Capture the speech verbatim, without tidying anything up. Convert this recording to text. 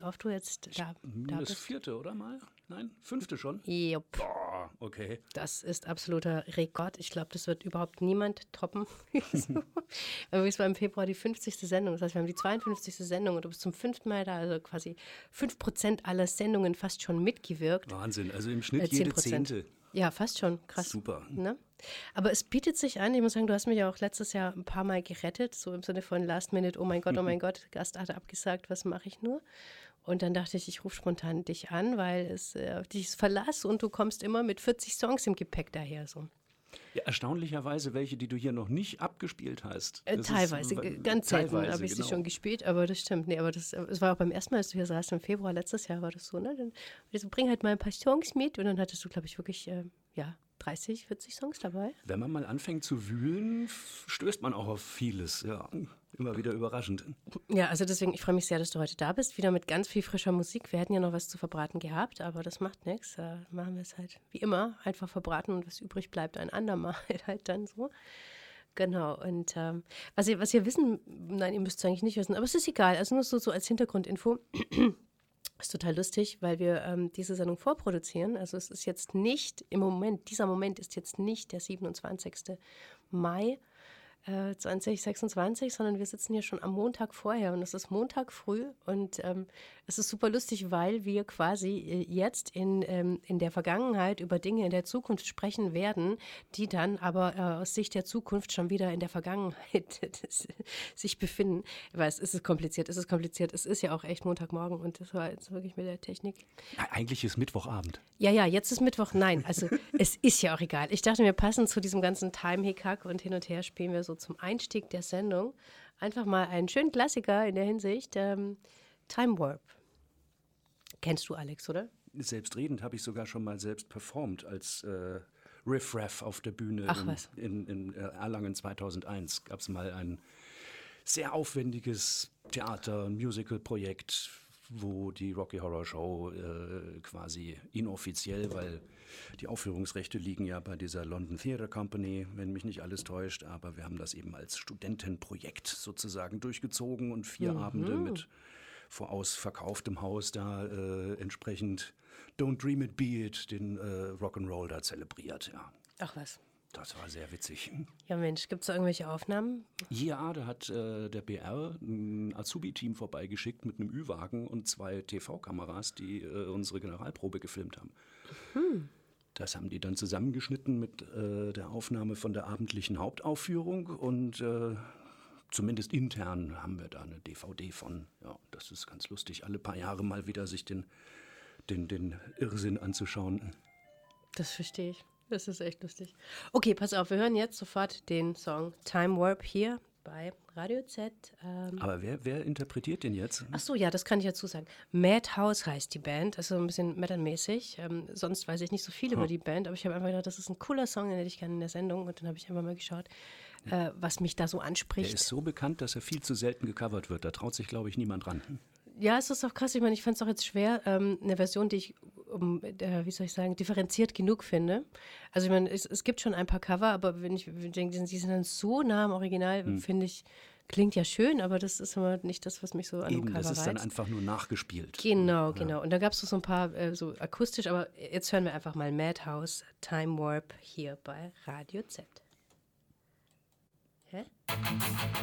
oft du jetzt da, da Das bist. vierte, oder mal? Nein? Fünfte schon? Jupp. Boah, okay. Das ist absoluter Rekord. Ich glaube, das wird überhaupt niemand toppen. So. Aber es war im Februar die fünfzigste Sendung. Das heißt, wir haben die zweiundfünfzigste Sendung und du bist zum fünften Mal da, also quasi fünf Prozent aller Sendungen fast schon mitgewirkt. Wahnsinn, also im Schnitt Äh, jede zehn Prozent. Zehnte. Ja, fast schon. Krass. Super. Ne? Aber es bietet sich an, ich muss sagen, du hast mich ja auch letztes Jahr ein paar Mal gerettet, so im Sinne von Last Minute, oh mein Gott, oh mein Gott, Gast hat abgesagt, was mache ich nur? Und dann dachte ich, ich rufe spontan dich an, weil es äh, dich ist Verlass und du kommst immer mit vierzig Songs im Gepäck daher. So. Ja, erstaunlicherweise welche, die du hier noch nicht abgespielt hast. Äh, Das teilweise, ist, g- ganz selten teilweise, habe ich sie genau. schon gespielt, aber das stimmt. Nee, aber das, es war auch beim ersten Mal, als du hier saßt, im Februar letztes Jahr war das so, ne? Dann ich so, bring halt mal ein paar Songs mit und dann hattest du, glaube ich, wirklich, äh, ja, dreißig, vierzig Songs dabei. Wenn man mal anfängt zu wühlen, f- stößt man auch auf vieles. Ja, immer wieder überraschend. Ja, also deswegen, ich freue mich sehr, dass du heute da bist. Wieder mit ganz viel frischer Musik. Wir hätten ja noch was zu verbraten gehabt, aber das macht nichts. Da machen wir es halt wie immer, einfach verbraten und was übrig bleibt, ein andermal halt dann so. Genau, und ähm, was, ihr, was ihr wissen, nein, ihr müsst es eigentlich nicht wissen, aber es ist egal. Also nur so, so als Hintergrundinfo. Ist total lustig, weil wir ähm, diese Sendung vorproduzieren. Also es ist jetzt nicht im Moment, dieser Moment ist jetzt nicht der siebenundzwanzigste Mai äh, zwanzig sechsundzwanzig, sondern wir sitzen hier schon am Montag vorher und es ist Montag früh und ähm, es ist super lustig, weil wir quasi äh, jetzt in, ähm, in der Vergangenheit über Dinge in der Zukunft sprechen werden, die dann aber äh, aus Sicht der Zukunft schon wieder in der Vergangenheit sich befinden. Ich weiß, es ist kompliziert, es ist kompliziert, es ist ja auch echt Montagmorgen und das war jetzt wirklich mit der Technik. Ja, eigentlich ist Mittwochabend. Ja, ja, jetzt ist Mittwoch. Nein, also es ist ja auch egal. Ich dachte, wir passen zu diesem ganzen Time-Hickhack und hin und her spielen wir so zum Einstieg der Sendung einfach mal einen schönen Klassiker in der Hinsicht. Ähm, Time Warp. Kennst du, Alex, oder? Selbstredend habe ich sogar schon mal selbst performt als äh, Riff Raff auf der Bühne. Ach, in, was. in, in äh, Erlangen zweitausendeins gab es mal ein sehr aufwendiges Theater- und Musical-Projekt, wo die Rocky Horror Show äh, quasi inoffiziell, weil die Aufführungsrechte liegen ja bei dieser London Theatre Company, wenn mich nicht alles täuscht, aber wir haben das eben als Studentenprojekt sozusagen durchgezogen und vier Mhm. Abende mit vorausverkauftem Haus da äh, entsprechend Don't Dream It, Be It, den äh, Rock'n'Roll da zelebriert, ja. Ach was. Das war sehr witzig. Ja Mensch, gibt es da irgendwelche Aufnahmen? Ja, da hat äh, der B R ein Azubi-Team vorbeigeschickt mit einem Ü-Wagen und zwei T V-Kameras, die äh, unsere Generalprobe gefilmt haben. Mhm. Das haben die dann zusammengeschnitten mit äh, der Aufnahme von der abendlichen Hauptaufführung und äh, zumindest intern haben wir da eine D V D von. Ja, das ist ganz lustig, alle paar Jahre mal wieder sich den, den, den Irrsinn anzuschauen. Das verstehe ich. Das ist echt lustig. Okay, pass auf, wir hören jetzt sofort den Song Time Warp hier bei Radio Z. Ähm, Aber wer, wer interpretiert den jetzt? Ach so, ja, das kann ich dazu sagen. Madhouse heißt die Band, also ein bisschen metalmäßig. Ähm, sonst weiß ich nicht so viel Hm. über die Band, aber ich habe einfach gedacht, das ist ein cooler Song, den hätte ich gerne in der Sendung. Und dann habe ich einfach mal geschaut, äh, was mich da so Der anspricht. ist so bekannt, dass er viel zu selten gecovert wird. Da traut sich, glaube ich, niemand ran. Ja, es ist auch krass. Ich meine, ich fand es auch jetzt schwer, ähm, eine Version, die ich, um, äh, wie soll ich sagen, differenziert genug finde. Also ich meine, es, es gibt schon ein paar Cover, aber wenn ich denke, die sind dann so nah am Original, Hm. finde ich, klingt ja schön, aber das ist immer nicht das, was mich so an dem Eben, Cover das ist dann reizt. einfach nur nachgespielt. Genau, genau. Und da gab es so ein paar äh, so akustisch, aber jetzt hören wir einfach mal Madhouse Time Warp hier bei Radio Z. Hä?